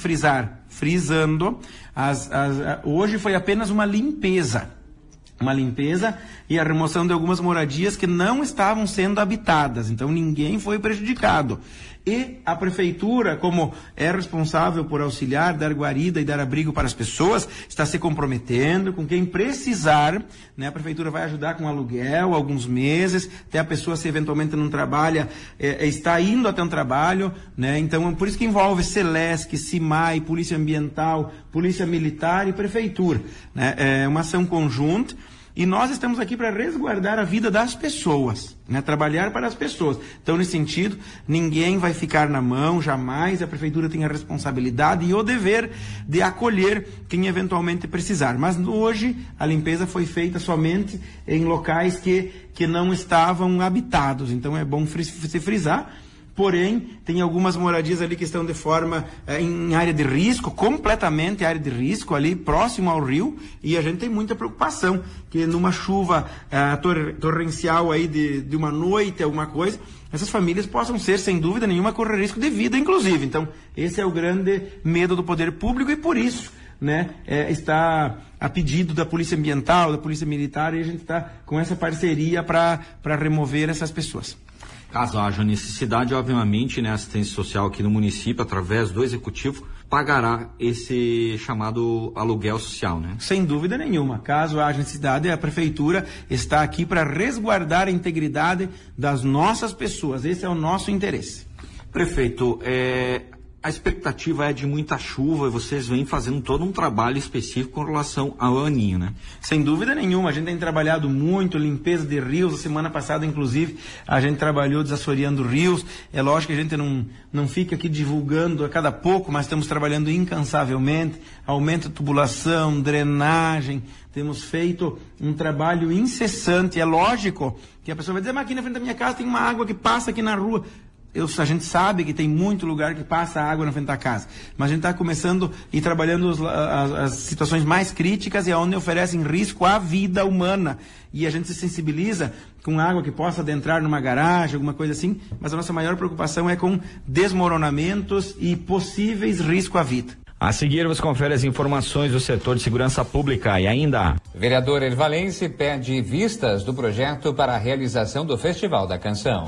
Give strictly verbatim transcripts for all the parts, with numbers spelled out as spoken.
frisar, frisando, as, as, hoje foi apenas uma limpeza. Uma limpeza e a remoção de algumas moradias que não estavam sendo habitadas. Então ninguém foi prejudicado. E a prefeitura, como é responsável por auxiliar, dar guarida e dar abrigo para as pessoas, está se comprometendo com quem precisar, né? A prefeitura vai ajudar com aluguel alguns meses, até a pessoa, se eventualmente não trabalha, é, está indo até um trabalho, né? Então, por isso que envolve Celesc, CIMAI, Polícia Ambiental, Polícia Militar e Prefeitura, né? É uma ação conjunta. E nós estamos aqui para resguardar a vida das pessoas, né? Trabalhar para as pessoas. Então, nesse sentido, ninguém vai ficar na mão, jamais. A prefeitura tem a responsabilidade e o dever de acolher quem eventualmente precisar. Mas hoje a limpeza foi feita somente em locais que, que não estavam habitados. Então é bom fris- se frisar. Porém, tem algumas moradias ali que estão de forma eh, em área de risco, completamente área de risco, ali próximo ao rio, e a gente tem muita preocupação que numa chuva eh, tor- torrencial aí de, de uma noite, alguma coisa, essas famílias possam ser, sem dúvida nenhuma, correr risco de vida, inclusive. Então, esse é o grande medo do poder público e por isso, né, é, está a pedido da Polícia Ambiental, da Polícia Militar, e a gente está com essa parceria para para remover essas pessoas. Caso haja necessidade, obviamente, né, a assistência social aqui no município, através do executivo, pagará esse chamado aluguel social, né? Sem dúvida nenhuma. Caso haja necessidade, a prefeitura está aqui para resguardar a integridade das nossas pessoas. Esse é o nosso interesse. Prefeito, é, a expectativa é de muita chuva e vocês vêm fazendo todo um trabalho específico com relação ao aninho, né? Sem dúvida nenhuma, a gente tem trabalhado muito, limpeza de rios, a semana passada, inclusive, a gente trabalhou desassoreando rios. É lógico que a gente não, não fica aqui divulgando a cada pouco, mas estamos trabalhando incansavelmente, aumento de tubulação, drenagem, temos feito um trabalho incessante. É lógico que a pessoa vai dizer, mas aqui na frente da minha casa tem uma água que passa aqui na rua. Eu, a gente sabe que tem muito lugar que passa água na frente da casa, mas a gente está começando e trabalhando os, as, as situações mais críticas e aonde oferecem risco à vida humana, e a gente se sensibiliza com água que possa adentrar numa garagem, alguma coisa assim, mas a nossa maior preocupação é com desmoronamentos e possíveis riscos à vida. A seguir, você confere as informações do setor de segurança pública e ainda... Vereador Ervalense pede vistas do projeto para a realização do Festival da Canção.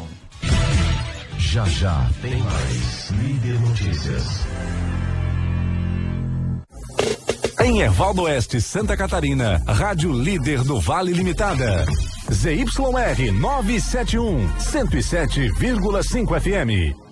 Já já tem mais Líder Notícias. Em Ervaldo Oeste, Santa Catarina, Rádio Líder do Vale Limitada. Z Y R novecentos e setenta e um, cento e sete vírgula cinco F M.